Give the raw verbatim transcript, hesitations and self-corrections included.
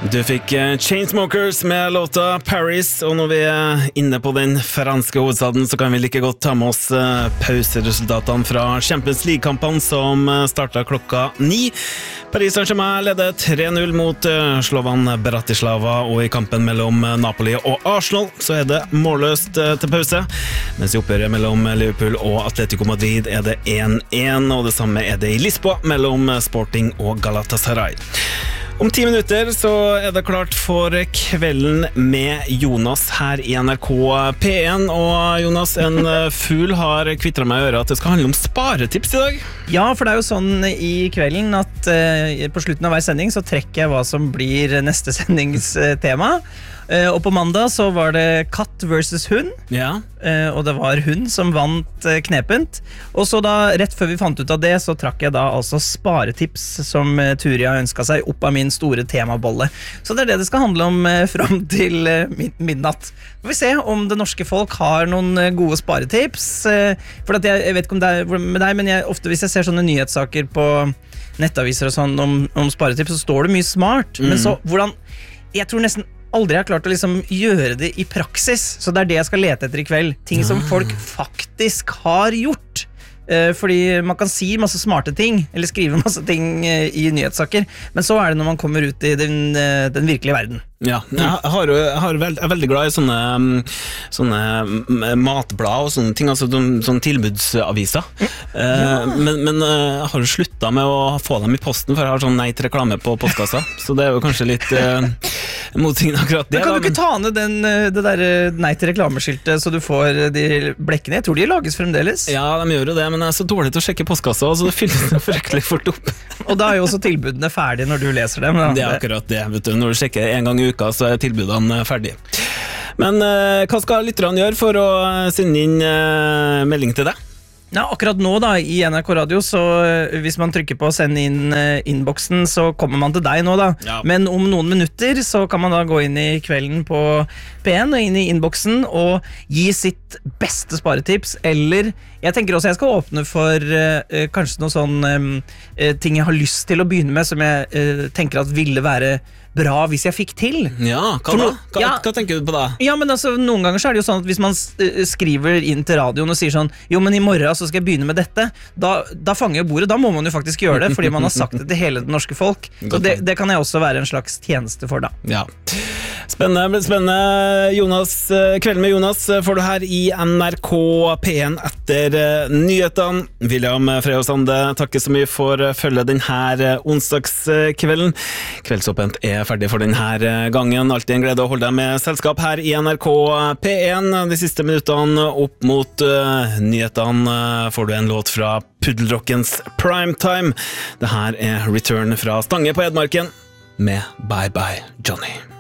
Du fikk Chainsmokers med låta Paris, og når vi er inne på den franske hovedstaden, så kan vi like godt ta med oss pauseresultatene fra Champions League-kampene som startet klokka ni. Paris Saint-Germain leder tre null mot Slovan Bratislava, og i kampen mellom Napoli og Arsenal så er det målløst til pause, mens i oppgjøret mellom Liverpool og Atletico Madrid er det én én, og det samme er det i Lisboa mellom Sporting og Galatasaray. Om ti minutter så er det klart for kvelden med Jonas her i N R K P en, og Jonas, en fugl har kvitret meg i øret at det skal handle om sparetips i dag. Ja, for det er jo sånn i kvelden at uh, på slutten av hver sending så trekker jeg hva som blir neste sendingstema. Uh, og på mandag så var det katt versus hund, Ja. uh, og det var hund som vant uh, knepent. Og så da, rett før vi fant ut av det, så trakk jeg da altså sparetips som uh, Turia ønsket seg opp av min store temabolle. Så det er det det skal handle om uh, frem til uh, midnatt. Får vi se om det norske folk har noen uh, gode sparetips. Uh, for at jeg, jeg vet ikke om det er med deg, men jeg, ofte hvis jeg ser sånne nyhetssaker på nettaviser og sånn om, om sparetips, så står det mye smart. Mm. Men så, hvordan, jeg tror nesten aldri har klart å liksom gjøre det i praksis, så det er det jeg skal lete etter i kveld. Ting som folk faktisk har gjort. Eh, fordi man kan si masse smarte ting, eller skrive masse ting eh, i nyhetssaker, men så er det når man kommer ut i den, eh, den virkelige verden. Ja, jeg, har, jeg, har veld, jeg er veldig glad i sånne, sånne matblad og sånne ting, altså sånne tilbudsaviser. Ja. Men, men jeg har jo sluttet med å få dem i posten, for jeg har sånn nei til reklame på postkassa, så det er jo kanskje litt uh, motsigende akkurat det. Men kan da, du ikke ta ned den, det der nei til reklameskiltet så du får de blekkene? Jeg tror de lages fremdeles. Ja, de gjør jo det, men jeg er så dårlig til å sjekke postkassa, så det fyller seg fryktelig fort opp. Og da er jo også tilbudene ferdige når du leser dem. Da. Det er akkurat det, vet du. Når du sjekker en gang i uka, så er tilbudene ferdige. Men uh, hva skal lytterne gjøre for å sende inn uh, melding til deg? Ja, akkurat nå da, i N R K Radio, så uh, hvis man trykker på send inn uh, innboksen, så kommer man til deg nå da. Ja. Men om noen minutter så kan man da gå inn i kvelden på P en og inn i innboksen og gi sitt beste sparetips, eller jeg tenker også jeg skal åpne for uh, kanskje noen sånn um, uh, ting jeg har lyst til å begynne med, som jeg uh, tenker at ville være bra hvis jeg fikk til. Ja, hva da? Hva, ja, hva tenker du på da? Ja, men altså, noen ganger så er det jo sånn at hvis man skriver inn til radioen og sier sånn, jo, men i morgen så skal jeg begynne med dette, da, da fanger jeg bordet, da må man jo faktisk gjøre det, fordi man har sagt det til hele det norske folk. Så det, det kan jeg også være en slags tjeneste for da. Ja. Spennende, spennende. Jonas, kvelden med Jonas får du her i N R K P en etter nyhetene. William Freyosande, takker så mye for følge denne onsdagskvelden. Kveldsåpent er ferdig for denne gangen. Alltid en glede å holde deg med selskap her i N R K P en. De siste minuttene opp mot uh, nyhetene får du en låt fra Puddelrockens Primetime. Det her er Return fra Stange på Edmarken med Bye Bye Johnny.